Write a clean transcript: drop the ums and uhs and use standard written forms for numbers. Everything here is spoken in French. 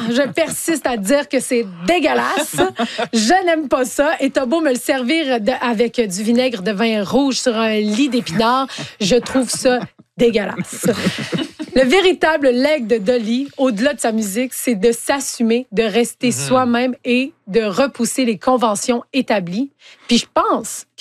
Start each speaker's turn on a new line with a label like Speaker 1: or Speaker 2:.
Speaker 1: je persiste à dire que c'est dégueulasse. Je n'aime pas ça. Et t'as beau me le servir avec du vinaigre de vin rouge sur un lit d'épinards, je trouve ça dégueulasse. Le véritable leg de Dolly, au-delà de sa musique, c'est de s'assumer, de rester soi-même et de repousser les conventions établies. Puis je pense